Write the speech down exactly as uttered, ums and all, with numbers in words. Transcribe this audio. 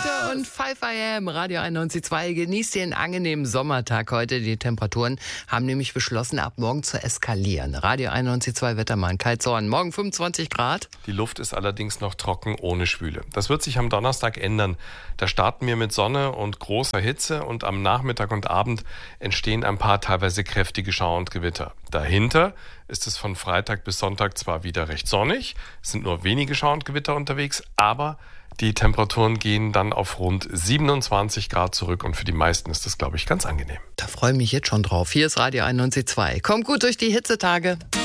Heute und fünf A M, Radio einundneunzig Komma zwei. Genießt den angenehmen Sommertag heute. Die Temperaturen haben nämlich beschlossen, ab morgen zu eskalieren. Radio einundneunzig Komma zwei Wettermann Kai Zorn. Morgen fünfundzwanzig Grad. Die Luft ist allerdings noch trocken, ohne Schwüle. Das wird sich am Donnerstag ändern. Da starten wir mit Sonne und großer Hitze und am Nachmittag und Abend entstehen ein paar teilweise kräftige Schauer und Gewitter. Dahinter ist es von Freitag bis Sonntag zwar wieder recht sonnig, es sind nur wenige Schauer und Gewitter unterwegs, aber die Temperaturen gehen dann auf rund siebenundzwanzig Grad zurück und für die meisten ist das, glaube ich, ganz angenehm. Da freue ich mich jetzt schon drauf. Hier ist Radio einundneunzig Komma zwei. Kommt gut durch die Hitzetage.